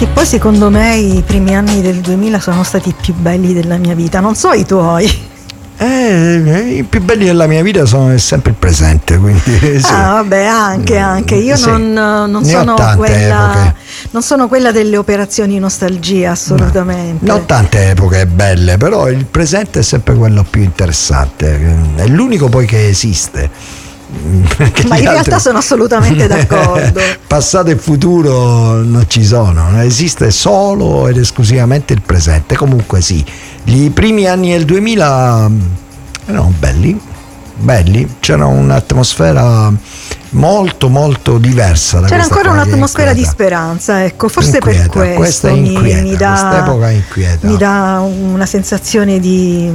Che poi secondo me i primi anni del 2000 sono stati i più belli della mia vita, non so i tuoi. I più belli della mia vita sono sempre il presente, quindi sì. Vabbè, anche io sì. non sono quella delle operazioni nostalgia, assolutamente. Non tante epoche belle, però il presente è sempre quello più interessante, è l'unico poi che esiste. Ma in realtà sono assolutamente d'accordo. Passato e futuro non ci sono, esiste solo ed esclusivamente il presente. Comunque sì, i primi anni del 2000 erano belli, c'era un'atmosfera molto molto diversa da c'era ancora un'atmosfera di inquieta. speranza, ecco, forse Inquieta, per questo quest'epoca inquieta. mi dà una sensazione di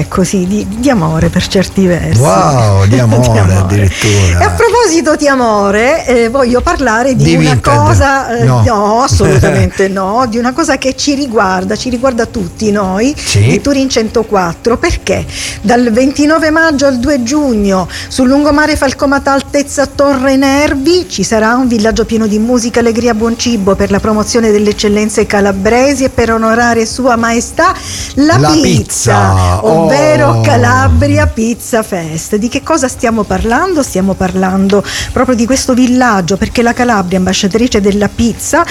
amore per certi versi. Wow, di amore addirittura. E a proposito di amore, voglio parlare di una cosa no, assolutamente no, di una cosa che ci riguarda tutti noi, sì, di Turin 104, perché dal 29 maggio al 2 giugno sul lungomare Falcomatà, altezza Torre Nervi, ci sarà un villaggio pieno di musica, allegria, buon cibo per la promozione delle eccellenze calabresi e per onorare Sua Maestà la pizza, ovvero Calabria Pizza Fest. Di che cosa stiamo parlando? Stiamo parlando proprio di questo villaggio, perché la Calabria, ambasciatrice della pizza,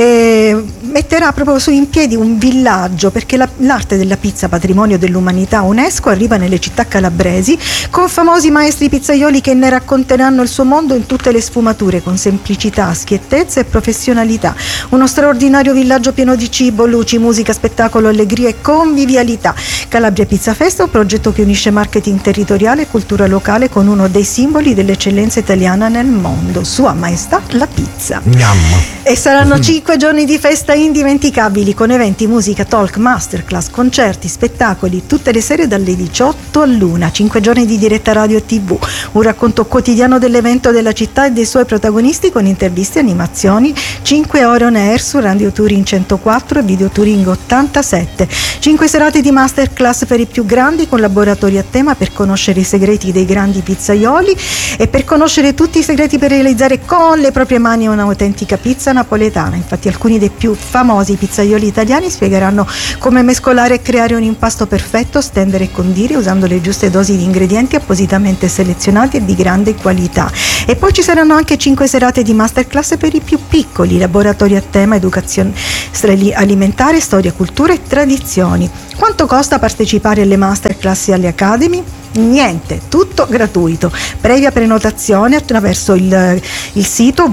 metterà proprio in piedi un villaggio, perché l'arte della pizza, patrimonio dell'umanità UNESCO, arriva nelle città calabresi con famosi maestri pizzaioli che ne racconteranno il suo mondo in tutte le sfumature, con semplicità, schiettezza e professionalità. Uno straordinario villaggio pieno di cibo, luci, musica, spettacolo, allegria e convivialità. Calabria Pizza Fest è un progetto che unisce marketing territoriale e cultura locale con uno dei simboli dell'eccellenza italiana nel mondo, Sua Maestà la pizza. E saranno 5 giorni di festa indimenticabili, con eventi, musica, talk, masterclass, concerti, spettacoli, tutte le sere dalle 18 all'1, 5 giorni di diretta radio e tv, un racconto quotidiano dell'evento, della città e dei suoi protagonisti, con interviste e animazioni, 5 ore on air su Radio Turing 104 e Video Turing 87, 5 serate di masterclass per i più grandi, con laboratori a tema per conoscere i segreti dei grandi pizzaioli e per conoscere tutti i segreti per realizzare con le proprie mani un'autentica pizza napoletana. Infatti alcuni dei più famosi pizzaioli italiani spiegheranno come mescolare e creare un impasto perfetto, stendere e condire usando le giuste dosi di ingredienti appositamente selezionati e di grande qualità. E poi ci saranno anche 5 serate di masterclass per i più piccoli, laboratori a tema, educazione alimentare, storia, cultura e tradizioni. Quanto costa partecipare alle masterclass e alle academy? Niente, tutto gratuito, previa prenotazione attraverso il sito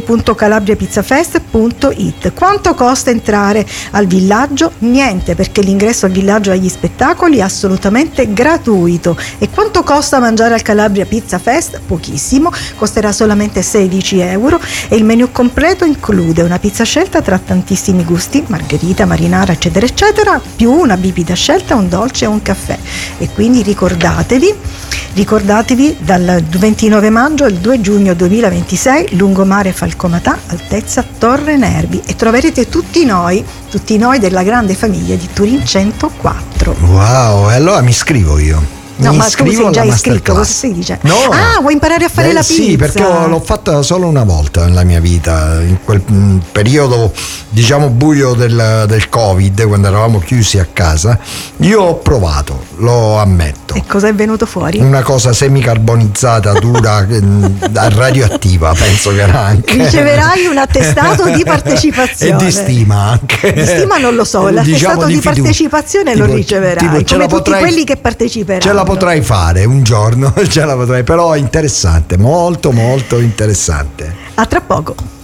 www.calabriapizzafest.it. Quanto costa entrare al villaggio? Niente, perché l'ingresso al villaggio e agli spettacoli è assolutamente gratuito. E quanto costa mangiare al Calabria Pizza Fest? Pochissimo, costerà solamente 16 euro e il menù completo include una pizza scelta tra tantissimi gusti, margherita, marinara, eccetera eccetera, più una bibita scelta, un dolce e un caffè. E quindi ricordatevi dal 29 maggio al 2 giugno 2026, lungomare Falcomatà, altezza Torre Nervi, e troverete tutti noi della grande famiglia di Turin 104. Wow, e allora mi iscrivo io. No, ma tu sei già iscritto, cosa si dice? No. Vuoi imparare a fare la pizza? Sì, perché l'ho fatta solo una volta nella mia vita, in quel periodo diciamo buio del Covid, quando eravamo chiusi a casa. Io ho provato, lo ammetto. E cosa è venuto fuori? Una cosa semicarbonizzata, dura, radioattiva, penso che era anche. Riceverai un attestato di partecipazione. E di stima anche. Di stima non lo so, l'attestato di partecipazione lo riceverai, come tutti quelli che parteciperanno. Ce la potrai fare un giorno, però è interessante, molto molto interessante. A tra poco.